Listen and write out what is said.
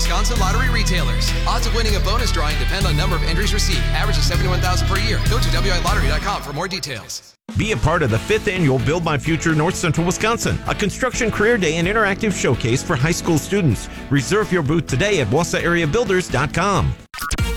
Wisconsin lottery retailers. Odds of winning a bonus drawing depend on number of entries received. Average is 71,000 per year. Go to WILottery.com for more details. Be a part of the 5th annual Build My Future North Central Wisconsin, a construction career day and interactive showcase for high school students. Reserve your booth today at WausauAreaBuilders.com.